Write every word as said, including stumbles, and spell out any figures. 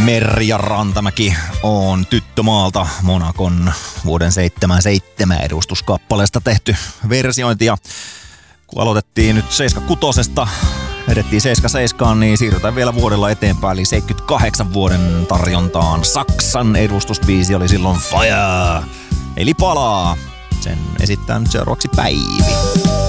Merja Rantamäki on Tyttömaalta, Monacon vuoden seitsemänkymmentäseitsemän edustuskappaleesta tehty versiointi. Ja kun aloitettiin nyt seitsemänkymmentäkuusi, edettiin seitsemänkymmentäseitsemän, niin siirrytään vielä vuodella eteenpäin, eli seitsemänkymmentäkahdeksan vuoden tarjontaan. Saksan edustusbiisi oli silloin Fire, eli Palaa. Sen esittää nyt seuraavaksi Päivi.